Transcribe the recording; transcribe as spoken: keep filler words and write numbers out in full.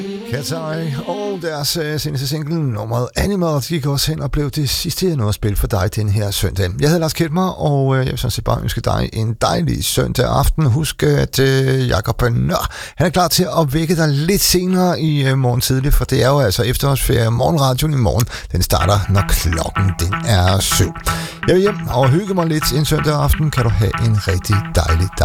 Cat's Eye og deres uh, seneste single, nummeret Animal, gik også hen og blev det sidste, jeg nåede at spille for dig den her søndag. Jeg hedder Lars Kjeldmer, og uh, jeg vil sådan set bare ønske dig en dejlig søndag aften. Husk, at uh, Jakob Nør, han er klar til at vække dig lidt senere i uh, morgen tidlig, for det er jo altså efterårsferie. Morgenradioen i morgen, den starter, når klokken den er syv. Jeg vil hjem og hygge mig lidt en søndag aften. Kan du have en rigtig dejlig dag.